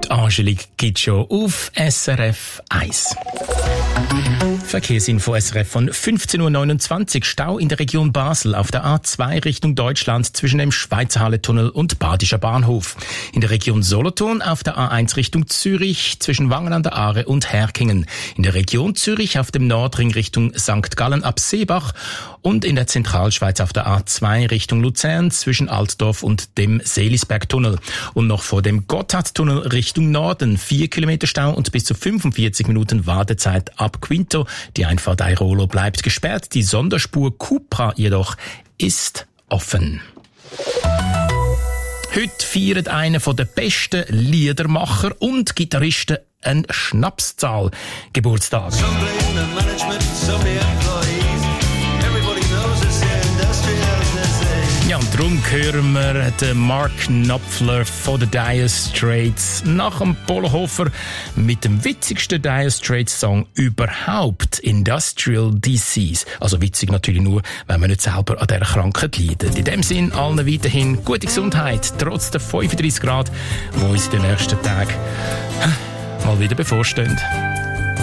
Angelique Kitschow auf SRF 1. Verkehrsinfo SRF von 15.29 Uhr. Stau in der Region Basel auf der A2 Richtung Deutschland zwischen dem Schweizerhalle-Tunnel und Badischer Bahnhof. In der Region Solothurn auf der A1 Richtung Zürich zwischen Wangen an der Aare und Herkingen. In der Region Zürich auf dem Nordring Richtung St. Gallen ab Seebach. Und in der Zentralschweiz auf der A2 Richtung Luzern zwischen Altdorf und dem Seelisbergtunnel. Und noch vor dem Gotthardtunnel Richtung Norden 4 Kilometer Stau und bis zu 45 Minuten Wartezeit ab Quinto. Die Einfahrt Airolo bleibt gesperrt. Die Sonderspur Cupra jedoch ist offen. Heute feiert einer der besten Liedermacher und Gitarristen eine Schnapszahl Geburtstag. Ja, und darum hören wir den Mark Knopfler von den Dire Straits nach dem Polohofer mit dem witzigsten Dire Straits Song überhaupt, Industrial Disease. Also witzig natürlich nur, wenn man nicht selber an dieser Krankheit leidet. In dem Sinn allen weiterhin gute Gesundheit, trotz der 35 Grad, die uns in den nächsten Tagen mal wieder bevorstehen.